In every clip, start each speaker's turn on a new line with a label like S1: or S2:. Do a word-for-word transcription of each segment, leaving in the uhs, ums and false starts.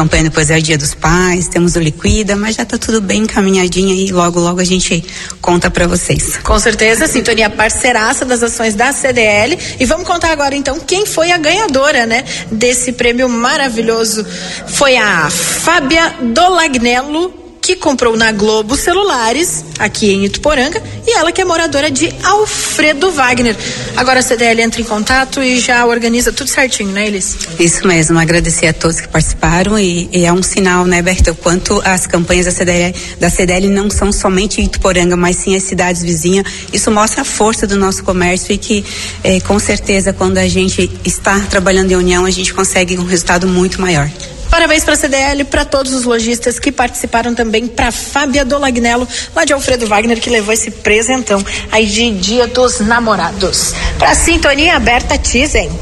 S1: campanha, depois é o Dia dos Pais, temos o Liquida, mas já tá tudo bem encaminhadinho aí, logo, logo a gente conta pra vocês.
S2: Com certeza, Sintonia parceiraça das ações da C D L, e vamos contar agora então quem foi a ganhadora, né, desse prêmio maravilhoso. Foi a Fábia Dolagnello, que comprou na Globo celulares aqui em Ituporanga, e ela que é moradora de Alfredo Wagner. Agora a C D L entra em contato e já organiza tudo certinho, né, Elis?
S1: Isso mesmo, agradecer a todos que participaram, e, e é um sinal, né, Berta, o quanto as campanhas da C D L, da C D L não são somente em Ituporanga, mas sim as cidades vizinhas. Isso mostra a força do nosso comércio, e que eh, com certeza quando a gente está trabalhando em união, a gente consegue um resultado muito maior.
S2: Parabéns para a C D L, para todos os lojistas que participaram também, para Fábia Dolagnello, lá de Alfredo Wagner, que levou esse presentão aí de Dia dos Namorados. Para Sintonia Aberta, Tizen.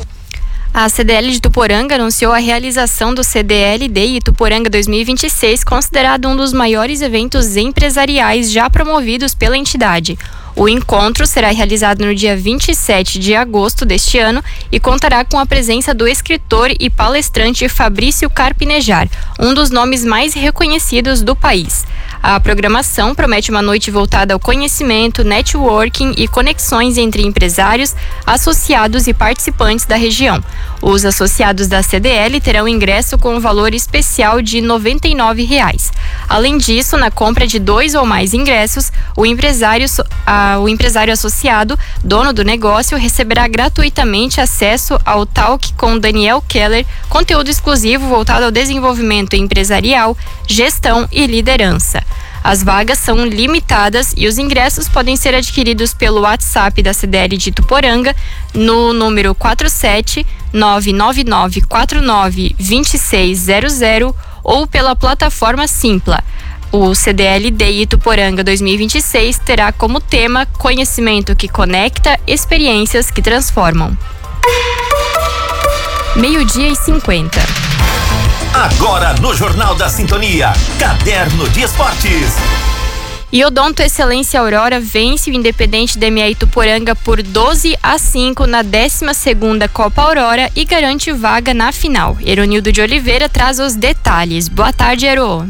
S3: A C D L de Ituporanga anunciou a realização do C D L Day Ituporanga dois mil e vinte e seis, considerado um dos maiores eventos empresariais já promovidos pela entidade. O encontro será realizado no dia vinte e sete de agosto deste ano e contará com a presença do escritor e palestrante Fabrício Carpinejar, um dos nomes mais reconhecidos do país. A programação promete uma noite voltada ao conhecimento, networking e conexões entre empresários, associados e participantes da região. Os associados da C D L terão ingresso com um valor especial de noventa e nove reais. Além disso, na compra de dois ou mais ingressos, o empresário, a, o empresário associado, dono do negócio, receberá gratuitamente acesso ao Talk com Daniel Keller, conteúdo exclusivo voltado ao desenvolvimento empresarial, gestão e liderança. As vagas são limitadas e os ingressos podem ser adquiridos pelo WhatsApp da C D L de Ituporanga no número quatro sete nove nove nove quatro nove dois seis zero zero ou pela plataforma Simpla. O C D L Day Ituporanga dois mil e vinte e seis terá como tema Conhecimento que conecta, experiências que transformam. Meio-dia e cinquenta.
S4: Agora no Jornal da Sintonia, Caderno de Esportes.
S3: E Odonto Excelência Aurora vence o Independente D M A Ituporanga por doze a cinco na décima segunda Copa Aurora e garante vaga na final. Eronildo de Oliveira traz os detalhes. Boa tarde, Ero.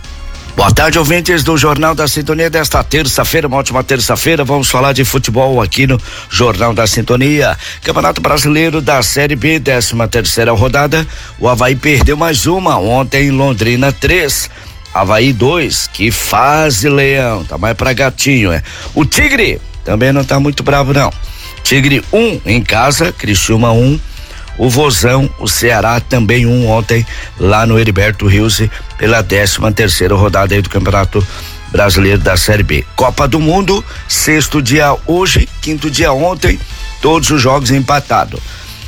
S5: Boa tarde, ouvintes do Jornal da Sintonia desta terça-feira, uma ótima terça-feira. Vamos falar de futebol aqui no Jornal da Sintonia. Campeonato Brasileiro da Série B, décima terceira rodada. O Avaí perdeu mais uma ontem em Londrina três. Avaí dois, que fase, Leão, tá mais pra gatinho, é. O Tigre também não tá muito bravo, não. Tigre um em casa, Criciúma um. O Vozão, o Ceará também um ontem lá no Heriberto Rios pela décima terceira rodada aí do Campeonato Brasileiro da Série B. Copa do Mundo, sexto dia hoje, quinto dia ontem, todos os jogos empatados.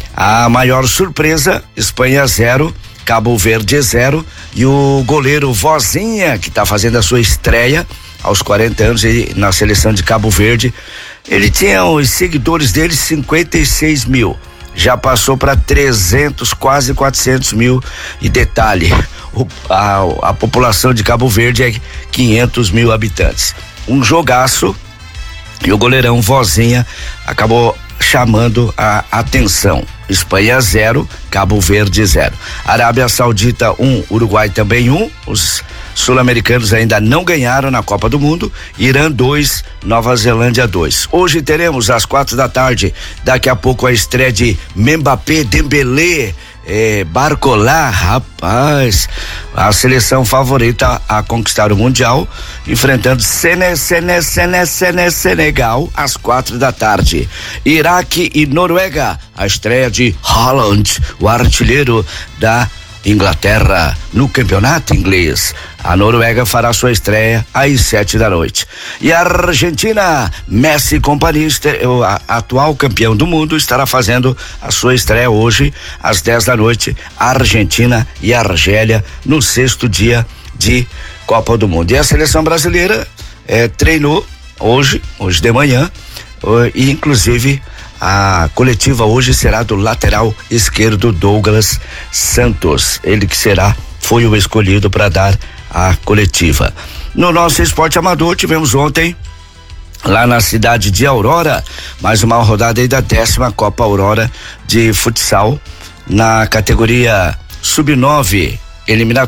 S5: A maior surpresa, Espanha zero, Cabo Verde zero, e o goleiro Vozinha, que tá fazendo a sua estreia aos quarenta anos e na seleção de Cabo Verde, ele tinha os seguidores dele cinquenta e seis mil. Já passou para trezentos, quase quatrocentos mil. E detalhe, o, a, a população de Cabo Verde é quinhentos mil habitantes. Um jogaço, e o goleirão Vozinha acabou chamando a atenção. Espanha zero, Cabo Verde zero. Arábia Saudita um, Uruguai também um. Os sul-americanos ainda não ganharam na Copa do Mundo. Irã dois, Nova Zelândia dois. Hoje teremos às quatro da tarde, daqui a pouco a estreia de Mbappé, Dembélé, é, Barcola, rapaz, a seleção favorita a conquistar o Mundial, enfrentando Sene, Sene, Sene, Sene, Senegal, às quatro da tarde. Iraque e Noruega, a estreia de Haaland, o artilheiro da Inglaterra no campeonato inglês. A Noruega fará sua estreia às sete da noite. E a Argentina, Messi e companhia, o atual campeão do mundo, estará fazendo a sua estreia hoje às dez da noite. Argentina e Argélia no sexto dia de Copa do Mundo. E a seleção brasileira eh, treinou hoje, hoje de manhã, e inclusive a coletiva hoje será do lateral esquerdo Douglas Santos. Ele que será, foi o escolhido para dar a coletiva. No nosso esporte amador, tivemos ontem, lá na cidade de Aurora, mais uma rodada aí da décima Copa Aurora de futsal, na categoria sub nove, eliminatória.